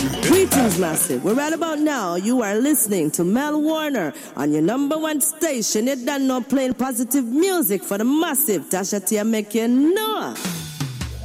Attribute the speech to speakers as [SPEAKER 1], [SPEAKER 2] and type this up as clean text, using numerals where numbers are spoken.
[SPEAKER 1] Greetings, Massive. We're right about now. You are listening to Mel Warner on your number one station. You done know playing positive music for the Massive. Tasha Tia make you know.